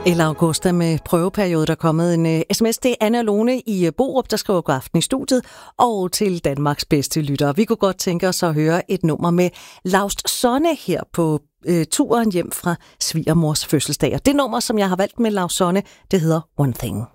Eller Augusta med prøveperiode, der er kommet en sms. Det er Anna Lone i Borup, der skriver god aften i studiet, og til Danmarks bedste lyttere. Vi kunne godt tænke os at høre et nummer med Laust Sonne her på turen hjem fra svigermors fødselsdag. Og det nummer, som jeg har valgt med Laust Sonne, det hedder One Thing.